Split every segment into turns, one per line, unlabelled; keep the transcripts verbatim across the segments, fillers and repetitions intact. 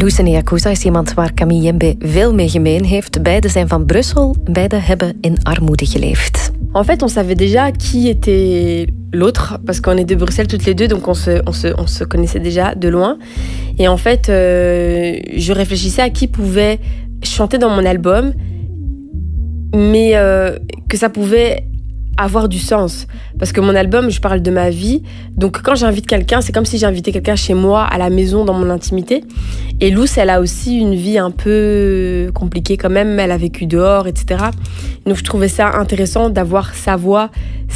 Loes en Yakuza is iemand waar Camille Yembe veel mee gemeen heeft. Beiden zijn van Brussel, beiden hebben in armoede geleefd.
En fait, on savait déjà qui était l'autre, parce qu'on est de Bruxelles toutes les deux, donc on se, on se, on se connaissait déjà de loin. Et en fait, euh, je réfléchissais à qui pouvait chanter dans mon album, mais euh, que ça pouvait avoir du sens. Parce que mon album, je parle de ma vie. Donc quand j'invite quelqu'un, c'est comme si j'invitais quelqu'un chez moi, à la maison, dans mon intimité. Et Loes, elle a aussi une vie un peu compliquée quand même. Elle a vécu dehors, et cetera. Donc je trouvais ça intéressant d'avoir sa voix,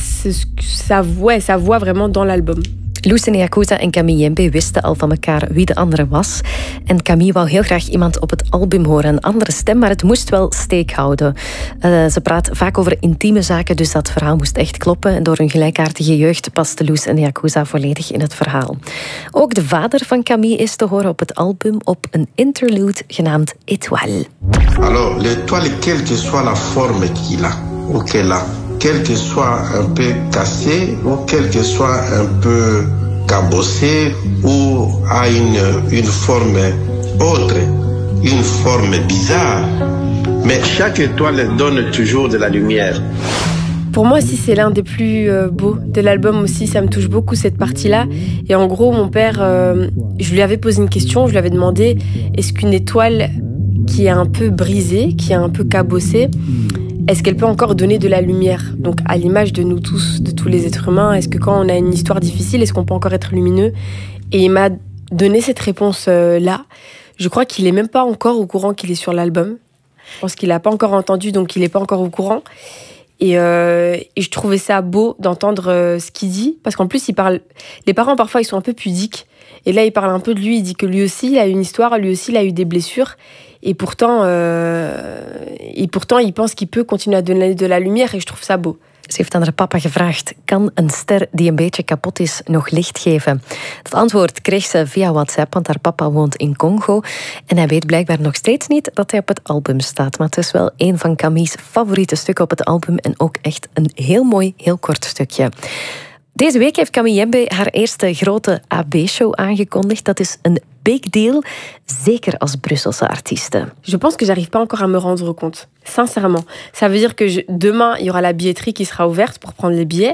sa voix, sa voix vraiment dans l'album.
Loes en Yakuza en Camille Yembe wisten al van elkaar wie de andere was. En Camille wou heel graag iemand op het album horen, een andere stem, maar het moest wel steek houden. Uh, ze praat vaak over intieme zaken, dus dat verhaal moest echt kloppen. En door hun gelijkaardige jeugd paste Loes en Yakuza volledig in het verhaal. Ook de vader van Camille is te horen op het album op een interlude genaamd Étoile.
Alors, l'étoile, quelle que soit la forme qu'il a, ou qu'elle a, quel que soit un peu cassé ou quel que soit un peu cabossé ou a une, une forme autre, une forme bizarre. Mais chaque étoile donne toujours de la lumière.
Pour moi aussi, c'est l'un des plus euh, beaux de l'album aussi. Ça me touche beaucoup, cette partie-là. Et en gros, mon père, euh, je lui avais posé une question. Je lui avais demandé, est-ce qu'une étoile qui est un peu brisée, qui est un peu cabossée, est-ce qu'elle peut encore donner de la lumière? Donc à l'image de nous tous, de tous les êtres humains, est-ce que quand on a une histoire difficile, est-ce qu'on peut encore être lumineux? Et il m'a donné cette réponse-là. Je crois qu'il n'est même pas encore au courant qu'il est sur l'album. Je pense qu'il n'a pas encore entendu, donc il n'est pas encore au courant. Et, euh, et je trouvais ça beau d'entendre euh, ce qu'il dit. Parce qu'en plus, il parle... les parents, parfois, ils sont un peu pudiques. Et là, il parle un peu de lui. Il dit que lui aussi, il a une histoire. Lui aussi, il a eu des blessures. Et pourtant, euh, et pourtant, il pense qu'il peut continuer à donner de la lumière. Et je trouve ça beau.
Ze heeft aan haar papa gevraagd, kan een ster die een beetje kapot is nog licht geven? Het antwoord kreeg ze via WhatsApp, want haar papa woont in Congo. En hij weet blijkbaar nog steeds niet dat hij op het album staat. Maar het is wel een van Camille's favoriete stukken op het album. En ook echt een heel mooi, heel kort stukje. Deze week heeft Camille Yembe haar eerste grote A B-show aangekondigd. Dat is een big deal, zeker als Brusselse artieste.
Je pense que j'arrive pas encore à me rendre compte, sincèrement. Ça veut dire que je, demain, il y aura la billetterie qui sera ouverte pour prendre les billets.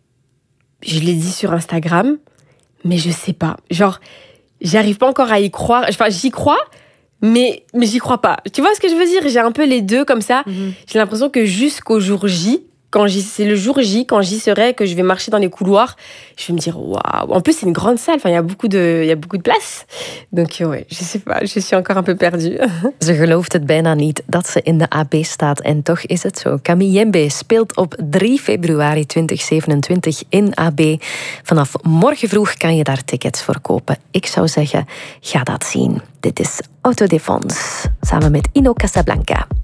Je l'ai dit sur Instagram, mais je sais pas. Genre, j'arrive pas encore à y croire. Enfin, j'y crois, mais, mais j'y crois pas. Tu vois ce que je veux dire? J'ai un peu les deux comme ça. Mm-hmm. J'ai l'impression que jusqu'au jour J, quand j'y, c'est le jour J, quand j'y serai, que je vais marcher dans les couloirs, je vais me dire waouh. En plus, c'est une grande salle. Enfin, il y a beaucoup de, il y a beaucoup de place. Donc, ouais, je sais pas, je suis encore un peu perdue.
Ze gelooft het bijna niet dat ze in de A B staat. En toch is het zo. Camille Yembe speelt op drie februari twintig zevenentwintig in A B. Vanaf morgen vroeg kan je daar tickets voor kopen. Ik zou zeggen, ga dat zien. Dit is Autodefense, samen met Ino Casablanca.